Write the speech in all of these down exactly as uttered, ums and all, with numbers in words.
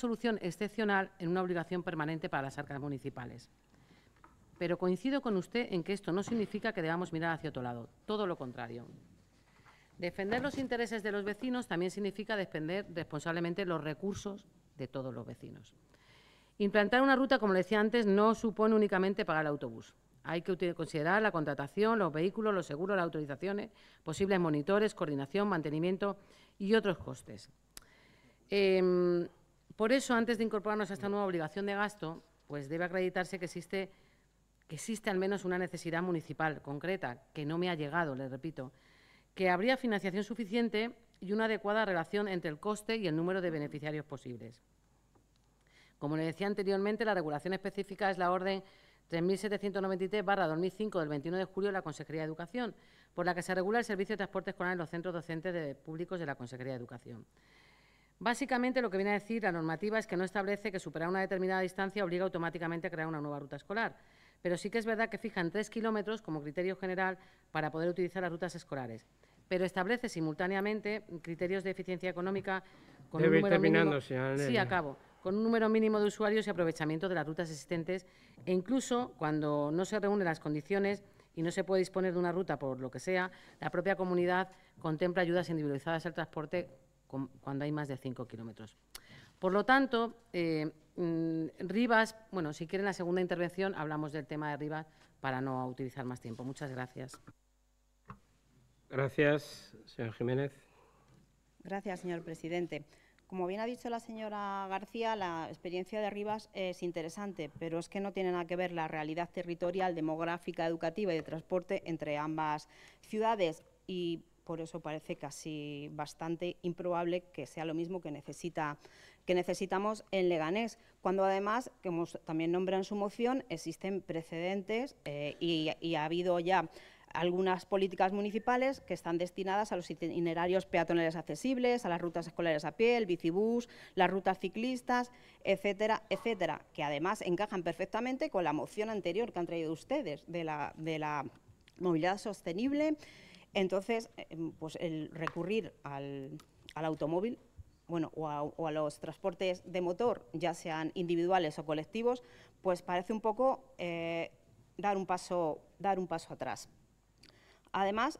solución excepcional en una obligación permanente para las arcas municipales. Pero coincido con usted en que esto no significa que debamos mirar hacia otro lado, todo lo contrario. Defender los intereses de los vecinos también significa defender responsablemente los recursos de todos los vecinos. Implantar una ruta, como le decía antes, no supone únicamente pagar el autobús. Hay que considerar la contratación, los vehículos, los seguros, las autorizaciones, posibles monitores, coordinación, mantenimiento y otros costes. Eh, por eso, antes de incorporarnos a esta nueva obligación de gasto, pues debe acreditarse que existe, que existe al menos una necesidad municipal concreta, que no me ha llegado, les repito, que habría financiación suficiente y una adecuada relación entre el coste y el número de beneficiarios posibles. Como le decía anteriormente, la regulación específica es la orden tres mil setecientos noventa y tres barra dos mil cinco del veintiuno de julio de la Consejería de Educación, por la que se regula el servicio de transporte escolar en los centros docentes de, públicos de la Consejería de Educación. Básicamente, lo que viene a decir la normativa es que no establece que superar una determinada distancia obliga automáticamente a crear una nueva ruta escolar, pero sí que es verdad que fijan tres kilómetros como criterio general para poder utilizar las rutas escolares, pero establece simultáneamente criterios de eficiencia económica con Debe un número ir terminando, mínimo, señora sí, Nelia. acabo, con un número mínimo de usuarios y aprovechamiento de las rutas existentes, e incluso cuando no se reúnen las condiciones y no se puede disponer de una ruta por lo que sea, la propia comunidad contempla ayudas individualizadas al transporte con, cuando hay más de cinco kilómetros. Por lo tanto, eh, Rivas, bueno, si quieren la segunda intervención hablamos del tema de Rivas para no utilizar más tiempo. Muchas gracias. Gracias, señor Jiménez. Gracias, señor presidente. Como bien ha dicho la señora García, la experiencia de Rivas es interesante, pero es que no tiene nada que ver la realidad territorial, demográfica, educativa y de transporte entre ambas ciudades, y por eso parece casi bastante improbable que sea lo mismo que necesita que necesitamos en Leganés, cuando además, como también nombra en su moción, existen precedentes eh, y, y ha habido ya algunas políticas municipales que están destinadas a los itinerarios peatonales accesibles, a las rutas escolares a pie, el bicibús, las rutas ciclistas, etcétera, etcétera, que además encajan perfectamente con la moción anterior que han traído ustedes de la, de la movilidad sostenible. Entonces, pues el recurrir al, al automóvil, bueno, o a, o a los transportes de motor, ya sean individuales o colectivos, pues parece un poco eh, dar un paso, dar un paso atrás. Además,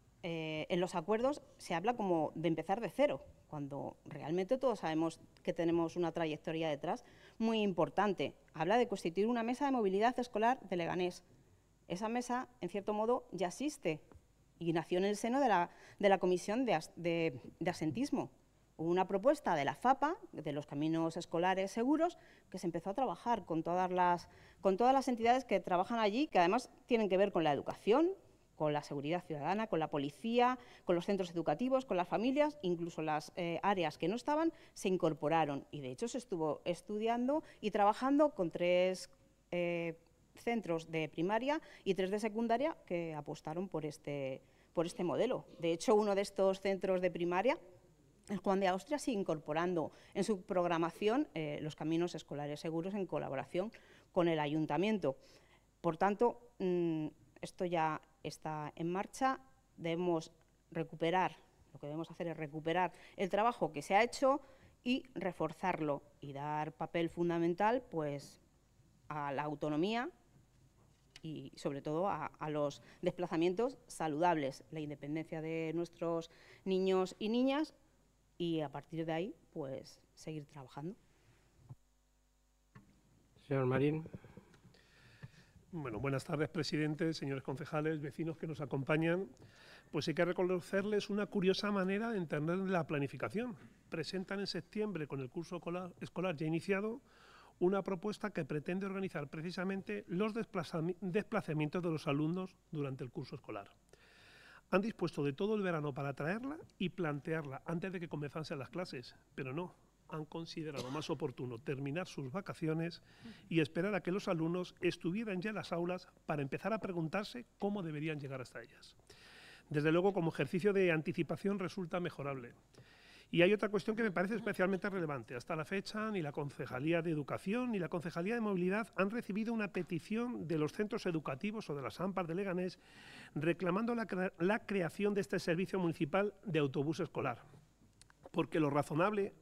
eh, en los acuerdos se habla como de empezar de cero, cuando realmente todos sabemos que tenemos una trayectoria detrás muy importante. Habla de constituir una mesa de movilidad escolar de Leganés. Esa mesa, en cierto modo, ya existe y nació en el seno de la, de la Comisión de, de, de Asentismo. Hubo una propuesta de la FAPA, de los caminos escolares seguros, que se empezó a trabajar con todas las, con todas las entidades que trabajan allí, que además tienen que ver con la educación, con la seguridad ciudadana, con la policía, con los centros educativos, con las familias, incluso las eh, áreas que no estaban, se incorporaron. Y, de hecho, se estuvo estudiando y trabajando con tres eh, centros de primaria y tres de secundaria que apostaron por este, por este modelo. De hecho, uno de estos centros de primaria, el Juan de Austria, sigue incorporando en su programación eh, los caminos escolares seguros en colaboración con el ayuntamiento. Por tanto, mmm, esto ya está en marcha. Debemos recuperar, lo que debemos hacer es recuperar el trabajo que se ha hecho y reforzarlo y dar papel fundamental pues, a la autonomía y, sobre todo, a, a los desplazamientos saludables, la independencia de nuestros niños y niñas, y a partir de ahí, pues, seguir trabajando. Señor Marín. Bueno, buenas tardes, presidente, señores concejales, vecinos que nos acompañan. Pues hay que reconocerles una curiosa manera de entender la planificación. Presentan en septiembre, con el curso escolar ya iniciado, una propuesta que pretende organizar precisamente los desplazamientos de los alumnos durante el curso escolar. Han dispuesto de todo el verano para traerla y plantearla antes de que comenzasen las clases, pero no. Han considerado más oportuno terminar sus vacaciones y esperar a que los alumnos estuvieran ya en las aulas para empezar a preguntarse cómo deberían llegar hasta ellas. Desde luego, como ejercicio de anticipación resulta mejorable. Y hay otra cuestión que me parece especialmente relevante. Hasta la fecha, ni la Concejalía de Educación ni la Concejalía de Movilidad han recibido una petición de los centros educativos o de las AMPAs de Leganés reclamando la, cre la creación de este servicio municipal de autobús escolar. Porque lo razonable